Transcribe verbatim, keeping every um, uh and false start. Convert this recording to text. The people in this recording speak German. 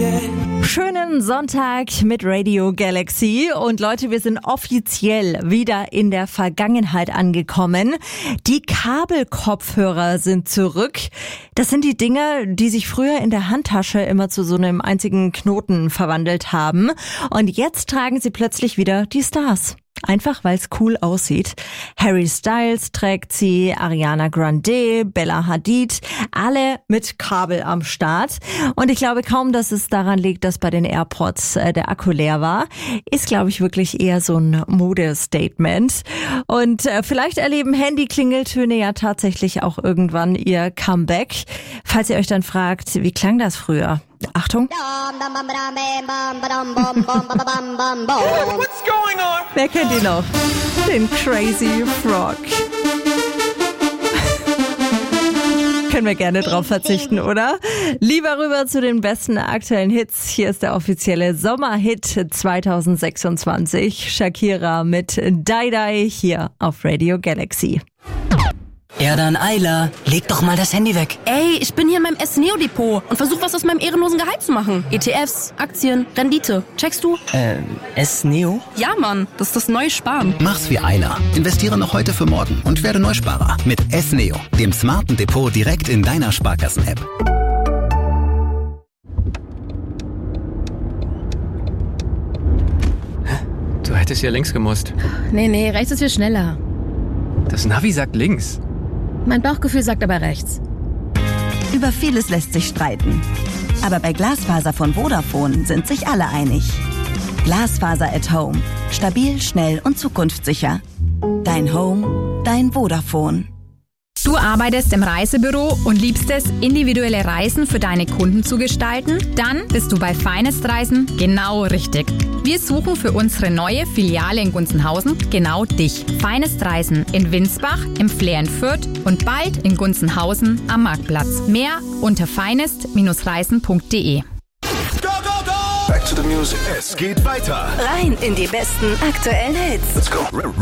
Schönen Sonntag mit Radio Galaxy und Leute, wir sind offiziell wieder in der Vergangenheit angekommen. Die Kabelkopfhörer sind zurück. Das sind die Dinger, die sich früher in der Handtasche immer zu so einem einzigen Knoten verwandelt haben und jetzt tragen sie plötzlich wieder die Stars. Einfach, weil es cool aussieht. Harry Styles trägt sie, Ariana Grande, Bella Hadid, alle mit Kabel am Start. Und ich glaube kaum, dass es daran liegt, dass bei den AirPods äh, der Akku leer war. Ist, glaube ich, wirklich eher so ein Modestatement. Und äh, vielleicht erleben Handy-Klingeltöne ja tatsächlich auch irgendwann ihr Comeback. Falls ihr euch dann fragt, wie klang das früher? Achtung. What's going on? Wer kennt ihn noch? Den Crazy Frog. Können wir gerne drauf verzichten, oder? Lieber rüber zu den besten aktuellen Hits. Hier ist der offizielle Sommerhit zwanzig sechsundzwanzig. Shakira mit Die Die hier auf Radio Galaxy. Ja dann, Ayla, leg doch mal das Handy weg. Ey, ich bin hier in meinem S-Neo-Depot und versuche was aus meinem ehrenlosen Gehalt zu machen. E T Fs, Aktien, Rendite. Checkst du? Äh, S-Neo? Ja, Mann, das ist das neue Sparen. Mach's wie Ayla. Investiere noch heute für morgen und werde Neusparer mit S-Neo, dem smarten Depot direkt in deiner Sparkassen-App. Du hättest ja links gemusst. Nee, nee, rechts ist viel schneller. Das Navi sagt links. Mein Bauchgefühl sagt aber rechts. Über vieles lässt sich streiten. Aber bei Glasfaser von Vodafone sind sich alle einig. Glasfaser at Home. Stabil, schnell und zukunftssicher. Dein Home, dein Vodafone. Du arbeitest im Reisebüro und liebst es, individuelle Reisen für deine Kunden zu gestalten? Dann bist du bei Finest Reisen genau richtig. Wir suchen für unsere neue Filiale in Gunzenhausen genau dich. Finest Reisen in Winsbach, im Flair in Fürth und bald in Gunzenhausen am Marktplatz. Mehr unter finest reisen punkt de. Back to the music. Es geht weiter. Rein in die besten aktuellen Hits. Let's go.